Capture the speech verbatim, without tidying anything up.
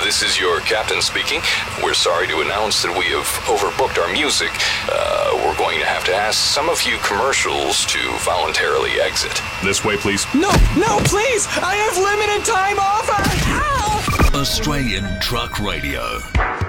This is your captain speaking. We're sorry to announce that we have overbooked our music. Uh, we're going to have to ask some of you commercials to voluntarily exit. This way, please. No, no, please! I have limited time off! Ow! Australian Truck Radio.